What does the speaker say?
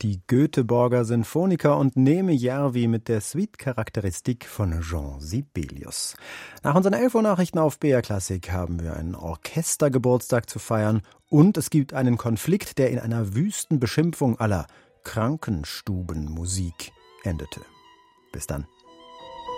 die Göteborger Sinfoniker und Neeme Järvi mit der Suite-Charakteristik von Jean Sibelius. Nach unseren 11 Uhr Nachrichten auf BR Klassik haben wir einen Orchestergeburtstag zu feiern und es gibt einen Konflikt, der in einer wüsten Beschimpfung aller Krankenstubenmusik endete. Bis dann.